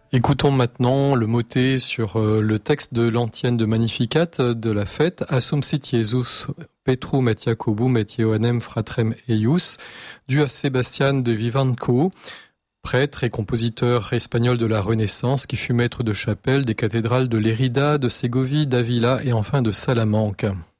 Écoutons maintenant le motet sur le texte de l'antienne de Magnificat de la fête. Assumpsit Jesus Petrum et Jacobum et Ioannem fratrem eius, dû à Sébastien de Vivanco, prêtre et compositeur espagnol de la Renaissance qui fut maître de chapelle des cathédrales de Lérida, de Ségovie, d'Avila et enfin de Salamanque.